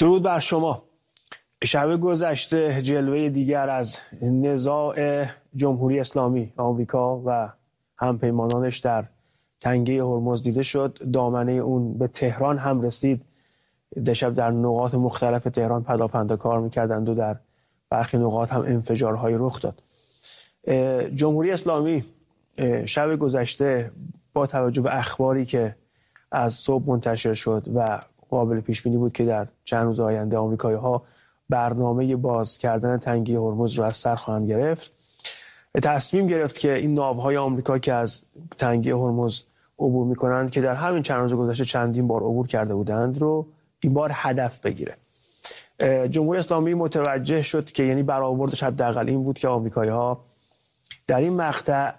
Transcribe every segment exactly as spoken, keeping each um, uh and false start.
درود بر شما. شب گذشته جلوه دیگر از نزاع جمهوری اسلامی آمریکا و همپیمانانش در تنگه هرمز دیده شد. دامنه اون به تهران هم رسید. دیشب در نقاط مختلف تهران پدافندا کار میکردند و در برخی نقاط هم انفجارهای رخ داد. جمهوری اسلامی شب گذشته با توجه به اخباری که از صبح منتشر شد و قابل پیش بینی بود که در چند روز آینده آمریکایی‌ها برنامه باز کردن تنگه هرمز رو از سر خواهند گرفت، تصمیم گرفت که این ناوهای آمریکا که از تنگه هرمز عبور می‌کنند که در همین چند روز گذشته چندین بار عبور کرده بودند رو این بار هدف بگیره. جمهوری اسلامی متوجه شد که یعنی برآوردش حداقل این بود که آمریکایی‌ها در این مقطع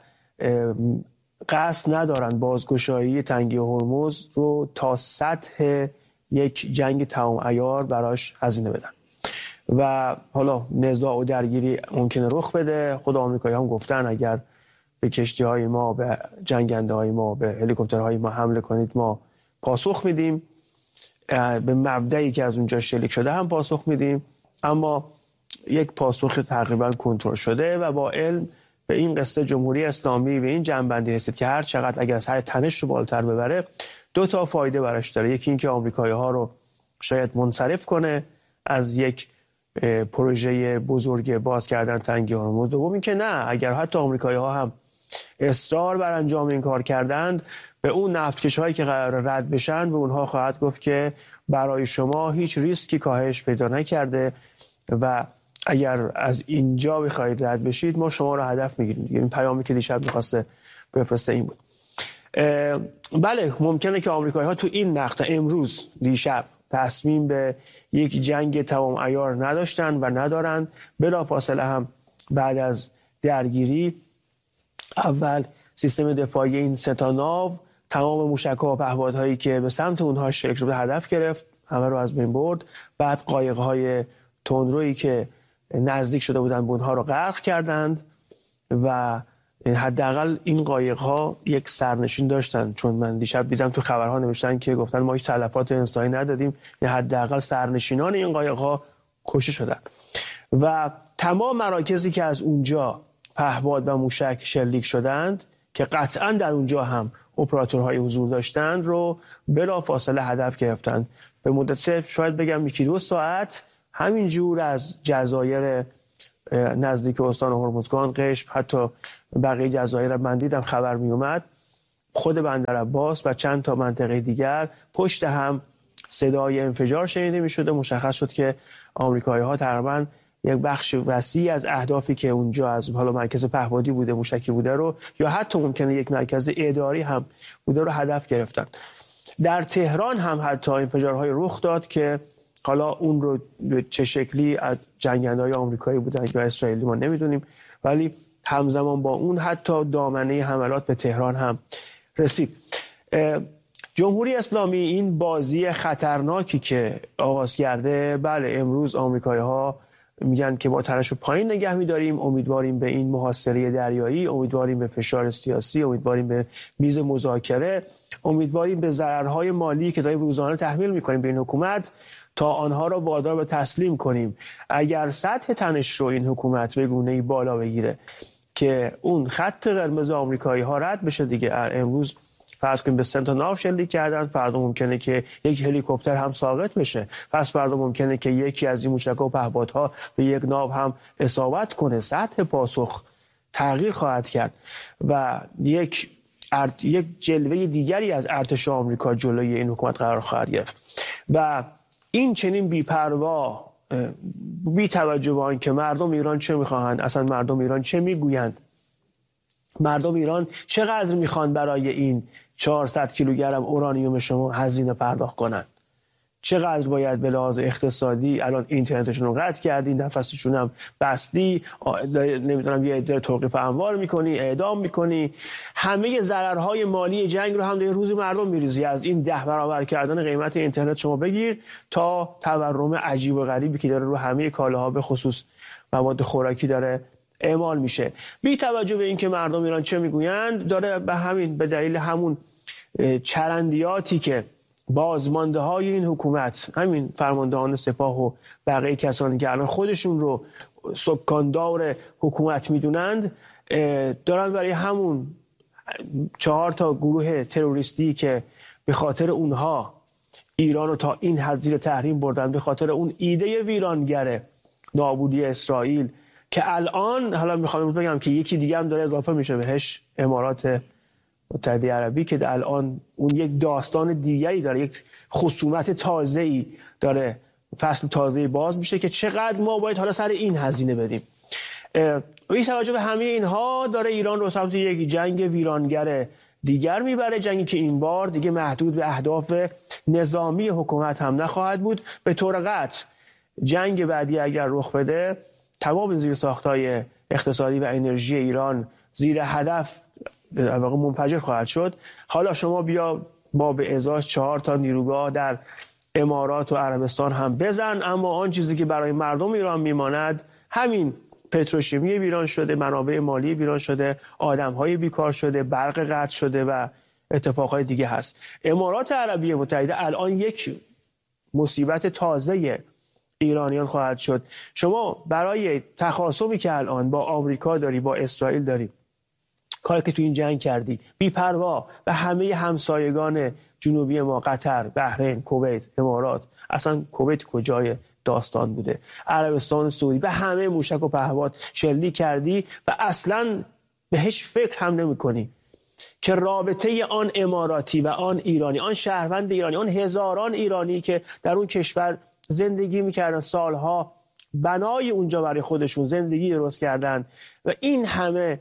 قصد ندارند بازگشایی تنگه هرمز رو تا سطح یک جنگ تمام عیار براش هزینه بدن و حالا نزاع و درگیری ممکنه رخ بده. خود آمریکایی هم گفتن اگر به کشتی های ما، به جنگنده های ما، به هلیکوپترهای ما حمله کنید ما پاسخ میدیم، به مبدئی که از اونجا شلیک شده هم پاسخ میدیم. اما یک پاسخ تقریبا کنترل شده و با علم به این قصه جمهوری اسلامی به این جنبندی رسید که هر چقدر اگر سر تنش رو بالاتر ببره دو تا فایده براش داره. یکی این که آمریکایی‌ها رو شاید منصرف کنه از یک پروژه بزرگ باز کردن تنگه هرمز. دوم این که نه، اگر حتی آمریکایی‌ها هم اصرار بر انجام این کار کردند، به اون نفتکش‌هایی که قرار رد بشن به اونها خواهد گفت که برای شما هیچ ریسکی کاهش پیدا نکرده و اگر از اینجا بخواید رد بشید ما شما رو هدف میگیریم. این پیامی که دیشب می‌خواسته بفرسته این بود. بله ممکنه که آمریکایی‌ها تو این مقطع امروز دیشب تصمیم به یک جنگ تمام عیار نداشتن و ندارن. بلافاصله هم بعد از درگیری اول سیستم دفاعی این سه تا ناو تمام موشک‌ها و پهپادهایی که به سمت اونها شلیک شده هدف گرفت، همه رو از بین برد. بعد قایق‌های تندرویی که نزدیک شده بودن به اونها رو غرق کردند و حداقل این قایق‌ها یک سرنشین داشتن، چون من دیشب دیدم تو خبرها نوشتن که گفتن ما هیچ تلفات انسانی ندادیم، یا حداقل سرنشینان این قایق‌ها کشته شدن و تمام مراکزی که از اونجا پهپاد و موشک شلیک شدند که قطعاً در اونجا هم اپراتورهای حضور داشتند رو بلافاصله هدف گرفتند. به مدت شاید بگم یکی دو ساعت همینجور از جزایر نزدیک استان هرمزگان، قشم، حتی بقیه جزایر من دیدم خبر می اومد، خود بندر عباس و چند تا منطقه دیگر پشت هم صدای انفجار شنیده می شده. مشخص شد که آمریکایی ها تقریبا یک بخش وسیعی از اهدافی که اونجا از حالا مرکز پهپادی بوده، موشکی بوده رو، یا حتی ممکنه یک مرکز اداری هم بوده رو هدف گرفتن. در تهران هم حتی انفجارهای رخ داد که حالا اون رو چه شکلی از جنگنده‌های آمریکایی بودن یا اسرائیلی ما نمیدونیم، ولی همزمان با اون حتی دامنه حملات به تهران هم رسید. جمهوری اسلامی این بازی خطرناکی که آغاز کرده، بله امروز آمریکایی‌ها میگن که با تنش رو پایین نگه می‌داریم، امیدواریم به این محاصره دریایی، امیدواریم به فشار سیاسی، امیدواریم به میز مذاکره، امیدواریم به ضررهای مالی که داریم روزانه تحمیل می‌کنیم به این حکومت تا آنها را وادار به تسلیم کنیم. اگر سطح تنش رو این حکومت به گونه‌ای بالا بگیره که اون خط قرمز آمریکایی‌ها رد بشه دیگه، امروز فرض کنیم به سه تا ناو شلیک کردن، فردا ممکنه که یک هلیکوپتر هم ساقط بشه، پس فردا ممکنه که یکی از این موشک‌ها و پهپادها به یک ناو هم اصابت کنه. سطح پاسخ تغییر خواهد کرد و یک ارت... یک جلوه دیگری از ارتش آمریکا جلوی این حکومت قرار خواهد گرفت و این چنین بی‌پروا، بی توجه به آن که مردم ایران چه می‌خواهند، اصلا مردم ایران چه می‌گویند، مردم ایران چقدر می‌خوان برای این چهارصد کیلوگرم اورانیوم شما هزینه پرداخت کنند، چقدر باید به لحاظ اقتصادی الان اینترنتشون رو قطع کردی، نفسشون هم بستی، نمیدونم یه عده توقیف اموال میکنی، اعدام میکنی، همه ضررهای مالی جنگ رو هم در روز مردم میریزی. از این ده برابر کردن قیمت اینترنت شما بگیر تا تورم عجیب و غریبی که داره رو همه کالاها به خصوص مواد خوراکی داره اعمال میشه. بی توجه به اینکه مردم ایران چه میگویند، داره به همین به دلیل همون چرندیاتی که بازمانده های این حکومت، همین فرماندهان سپاه و بقیه کسانی که الان خودشون رو سکاندار حکومت میدونند، دارن برای همون چهار تا گروه تروریستی که به خاطر اونها ایران رو تا این حد زیر تحریم بردن، به خاطر اون ایده ویرانگر نابودی اسرائیل که الان، حالا میخوام بگم که یکی دیگه هم داره اضافه میشه بهش، امارات متحده عربی، که الان اون یک داستان دیگری داره، یک خصومت تازه‌ای داره، فصل تازه‌ای باز میشه که چقدر ما باید حالا سر این هزینه بدیم. بی توجه به همه اینها داره ایران رو سمت یک جنگ ویرانگر دیگر میبره، جنگی که این بار دیگه محدود به اهداف نظامی حکومت هم نخواهد بود. به طور قطع جنگ بعدی اگر رخ بده، تمام زیرساخت‌های اقتصادی و انرژی ایران زیر هدف واقعا منفجر خواهد شد. حالا شما بیا با به ازاش چهار تا نیروگاه در امارات و عربستان هم بزن، اما آن چیزی که برای مردم ایران میماند همین پتروشیمی ویران شده، منابع مالی ویران شده، آدم‌های بیکار شده، برق قطع شده و اتفاقهای دیگه هست. امارات عربی متحده الان یک مصیبت تازه ایرانیان خواهد شد. شما برای تخاصمی که الان با آمریکا داری، با اسرائیل داری، کاری که تو این جنگ کردی، بی‌پروا و همه همسایگان جنوبی ما، قطر، بحرین، کویت، امارات، اصلا کویت کجای داستان بوده، عربستان سعودی، به همه موشک و پهپاد شلیک کردی و اصلا بهش فکر هم نمی کنی که رابطه آن اماراتی و آن ایرانی، آن شهروند ایرانی، آن هزاران ایرانی که در اون کشور زندگی میکردن، سالها بنای اونجا برای خودشون زندگی درست کردن و این همه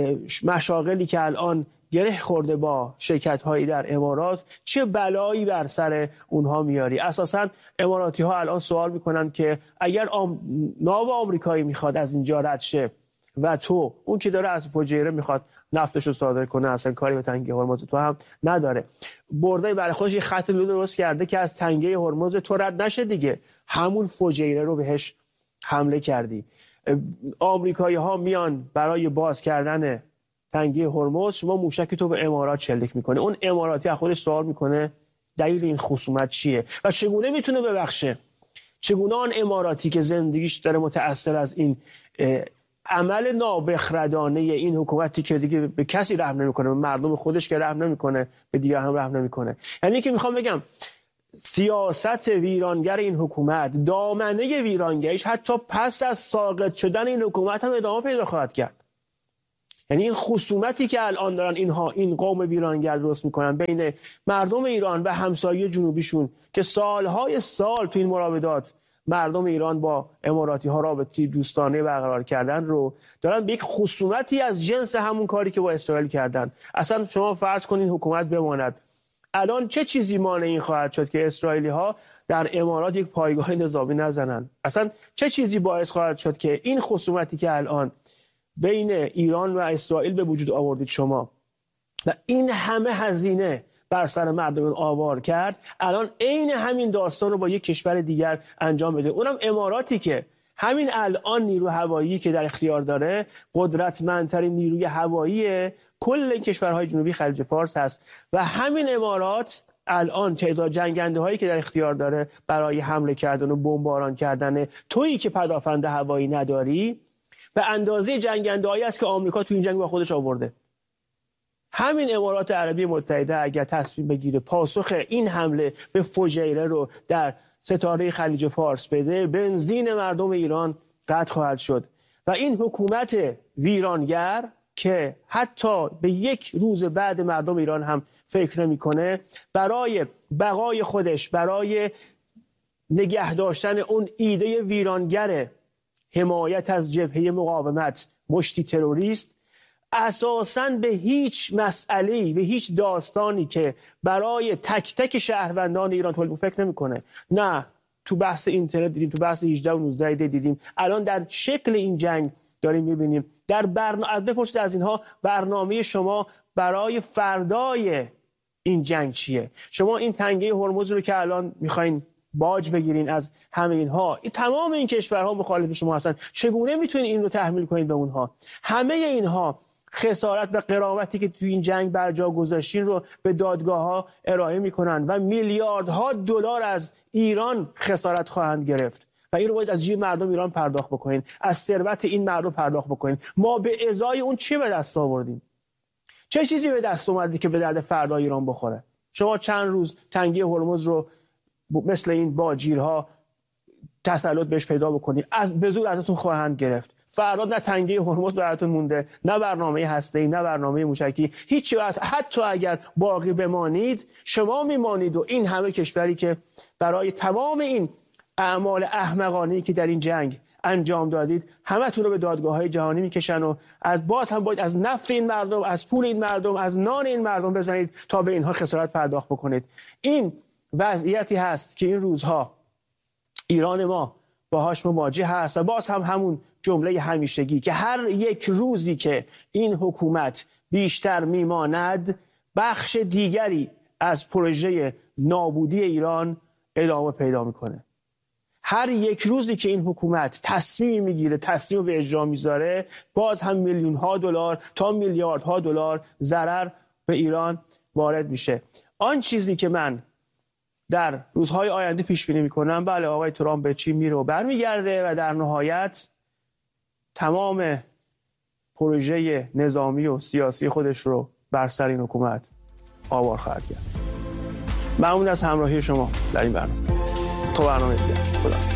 مشاغلی که الان گره خورده با شرکت‌هایی در امارات، چه بلایی بر سر اونها میاری؟ اساساً اماراتی ها الان سوال میکنن که اگر آم... ناو آمریکایی میخواد از اینجا رد شه و تو اون که داره از فجیره میخواد نفتش رو صادر کنه، اصلا کاری به تنگه هرمز تو هم نداره، برده برای خودش یه خط لو درست کرده که از تنگه هرمز تو رد نشه دیگه، همون فجیره رو بهش حمله کردی. آمریکایی ها میان برای باز کردن تنگه هرمز، شما موشک تو به امارات شلیک میکنه. اون اماراتی از خودش سوال میکنه دلیل این خصومت چیه و چگونه میتونه ببخشه؟ چگونه آن اماراتی که زندگیش داره متأثر از این عمل نابخردانه این حکومتی که دیگه به کسی رحم نمیکنه، به مردم خودش که رحم نمیکنه، به دیگر هم رحم نمیکنه. یعنی که میخوام بگم سیاست ویرانگر این حکومت، دامنه ویرانگریش حتی پس از ساقط شدن این حکومت هم ادامه پیدا خواهد کرد. یعنی این خصومتی که الان دارن اینها، این قوم ویرانگر درست میکنن بین مردم ایران و همسایه جنوبیشون که سالهای سال تو این مراودات مردم ایران با اماراتی ها رابطه دوستانه برقرار کردن، رو دارن به یک خصومتی از جنس همون کاری که با اسرائیل کردن. اصلا شما فرض کنین حکومت بماند، الان چه چیزی مانع این خواهد شد که اسرائیلی ها در امارات یک پایگاه نظامی نزنن؟ اصلا چه چیزی باعث خواهد شد که این خصومتی که الان بین ایران و اسرائیل به وجود آوردید شما و این همه هزینه بر سر مردم آوار کرد، الان عین همین داستان رو با یک کشور دیگر انجام بده، اونم اماراتی که همین الان نیرو هوایی که در اختیار داره قدرتمندترین نیروی هوایی کل این کشورهای جنوبی خلیج فارس هست و همین امارات الان تعداد جنگنده هایی که در اختیار داره برای حمله کردن و بمباران کردن تویی که پدافند هوایی نداری، به اندازه جنگنده هایی است که آمریکا تو این جنگ با خودش آورده. همین امارات عربی متحده اگر تصمیم بگیره پاسخ این حمله به فجیره رو در ستاره خلیج فارس بده، بنزین مردم ایران قطع خواهد شد و این حکومت ویرانگر که حتی به یک روز بعد مردم ایران هم فکر نمی‌کنه، برای بقای خودش، برای نگه داشتن اون ایده ویرانگر حمایت از جبهه مقاومت، مشتی تروریست، اساساً به هیچ مسئله‌ای، به هیچ داستانی که برای تک تک شهروندان ایران تولید فکر نمی‌کنه. نه تو بحث اینترنت دیدیم، تو بحث هجده و نوزده دیدیم، الان در شکل این جنگ داریم می‌بینیم. در برنامه بپرسید از اینها برنامه شما برای فردای این جنگ چیه؟ شما این تنگه هرمز رو که الان می‌خواین باج بگیرین از همه اینها، این تمام این کشورها مخالف شما هستن، چگونه میتونید این رو تحمیل کنید به اونها؟ همه اینها خسارت و غرامتی که توی این جنگ بر جا گذاشتین رو به دادگاه‌ها ارائه میکنن و میلیاردها دلار از ایران خسارت خواهند گرفت و این رو باید از جیب مردم ایران پرداخت بکنین، از ثروت این مردم پرداخت بکنین. ما به ازای اون چی به دست آوردیم؟ چه چیزی به دست اومدی که به درد فردا ایران بخوره؟ شما چند روز تنگی هرمز رو مثل این باجیرها تسلط بهش پیدا بکنید، از به زور ازتون خواهند گرفت. فردا نه تنگی هرمز براتون مونده، نه برنامه هسته‌ای، نه برنامه موشکی، هیچ وقت. حتی اگر باقی بمانید، شما میمانید و این همه کشوری که برای تمام این اعمال احمقانه‌ای که در این جنگ انجام دادید همتون رو به دادگاه‌های جهانی میکشن و از باز هم باید از نفت این مردم، از پول این مردم، از نان این مردم بزنید تا به اینها خسارت پرداخت بکنید. این وضعیتی هست که این روزها ایران ما باهاش مواجه هست و باز هم همون جمله همیشگی که هر یک روزی که این حکومت بیشتر میماند بخش دیگری از پروژه نابودی ایران ادامه پیدا میکنه. هر یک روزی که این حکومت تصمیمی میگیره، تصمیم به اجرا میذاره، باز هم میلیون ها دلار تا میلیاردها دلار ضرر به ایران وارد میشه. آن چیزی که من در روزهای آینده پیش بینی میکنم، بله آقای ترامپ به چین میره و برمیگرده و در نهایت تمام پروژه نظامی و سیاسی خودش رو بر سر این حکومت آوار خواهد کرد. ممنون از همراهی شما در این برنامه. تو برنامه دیگه. خدا